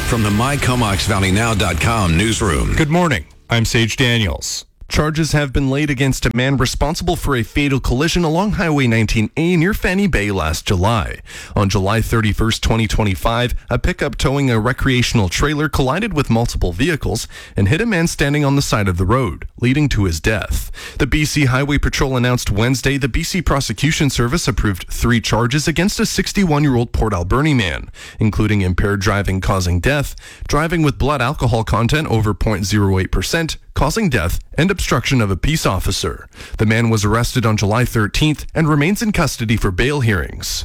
from the MyComoxValleyNow.com newsroom. Good morning. I'm Sage Daniels. Charges have been laid against a man responsible for a fatal collision along Highway 19A near Fanny Bay last July. On July 31st, 2025, a pickup towing a recreational trailer collided with multiple vehicles and hit a man standing on the side of the road, leading to his death. The BC Highway Patrol announced Wednesday the BC Prosecution Service approved 3 charges against a 61-year-old Port Alberni man, including impaired driving causing death, driving with blood alcohol content over 0.08%, causing death, and obstruction of a peace officer. The man was arrested on July 13th and remains in custody for bail hearings.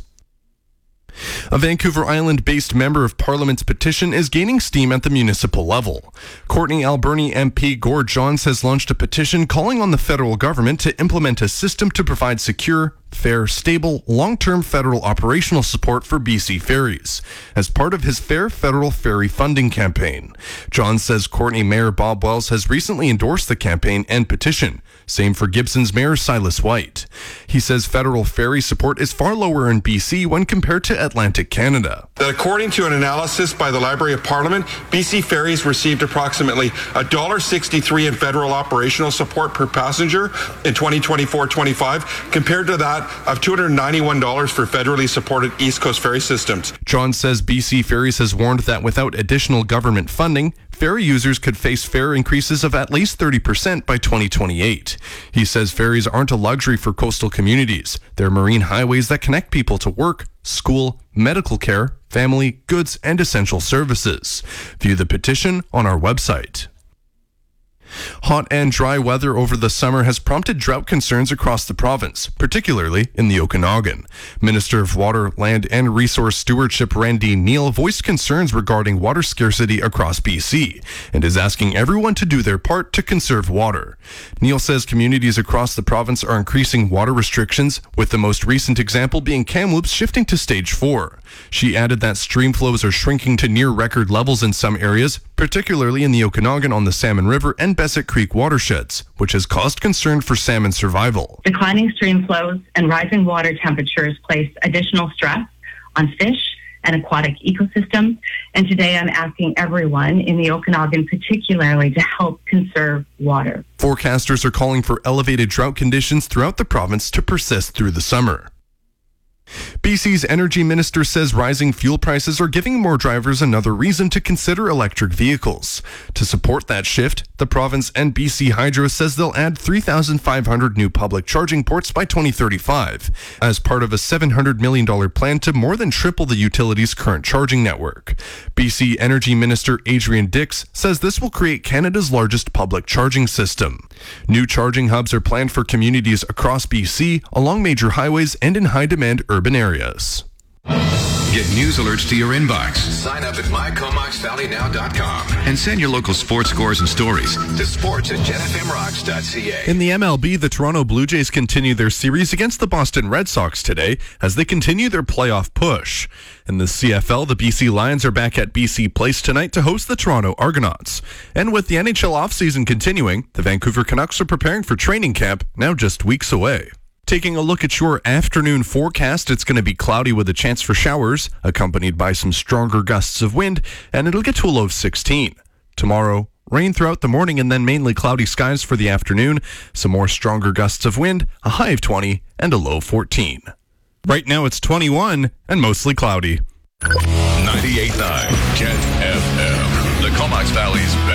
A Vancouver Island-based Member of Parliament's petition is gaining steam at the municipal level. Courtney Alberni MP Gord Johns has launched a petition calling on the federal government to implement a system to provide secure, fair, stable, long-term federal operational support for BC ferries as part of his Fair Federal Ferry Funding campaign. Johns says Courtney Mayor Bob Wells has recently endorsed the campaign and petition. Same for Gibson's Mayor Silas White. He says federal ferry support is far lower in BC when compared to Atlantic Canada. That according to an analysis by the Library of Parliament, BC Ferries received approximately $1.63 in federal operational support per passenger in 2024-25 compared to that of $291 for federally supported East Coast ferry systems. John says BC Ferries has warned that without additional government funding, ferry users could face fare increases of at least 30% by 2028. He says ferries aren't a luxury for coastal communities. They're marine highways that connect people to work, school, medical care, family, goods, and essential services. View the petition on our website. Hot and dry weather over the summer has prompted drought concerns across the province, particularly in the Okanagan. Minister of Water, Land and Resource Stewardship Randy Neal voiced concerns regarding water scarcity across BC and is asking everyone to do their part to conserve water. Neal says communities across the province are increasing water restrictions, with the most recent example being Kamloops shifting to Stage 4. She added that stream flows are shrinking to near record levels in some areas, particularly in the Okanagan on the Salmon River and Besset Creek watersheds, which has caused concern for salmon survival. Declining stream flows and rising water temperatures place additional stress on fish and aquatic ecosystems. And today I'm asking everyone in the Okanagan particularly to help conserve water. Forecasters are calling for elevated drought conditions throughout the province to persist through the summer. BC's energy minister says rising fuel prices are giving more drivers another reason to consider electric vehicles. To support that shift, the province and BC Hydro says they'll add 3,500 new public charging ports by 2035 as part of a $700 million plan to more than triple the utility's current charging network. BC Energy Minister Adrian Dix says this will create Canada's largest public charging system. New charging hubs are planned for communities across BC, along major highways and in high-demand urban areas. Get news alerts to your inbox. Sign up at MyComoxValleyNow.com and send your local sports scores and stories to sports@jetfmrocks.ca. In the MLB, the Toronto Blue Jays continue their series against the Boston Red Sox today as they continue their playoff push. In the CFL, the BC Lions are back at BC Place tonight to host the Toronto Argonauts. And with the NHL offseason continuing, the Vancouver Canucks are preparing for training camp, now just weeks away. Taking a look at your afternoon forecast, it's going to be cloudy with a chance for showers, accompanied by some stronger gusts of wind, and it'll get to a low of 16. Tomorrow, rain throughout the morning and then mainly cloudy skies for the afternoon, some more stronger gusts of wind, a high of 20 and a low of 14. Right now it's 21 and mostly cloudy. 98.9 Jet FM.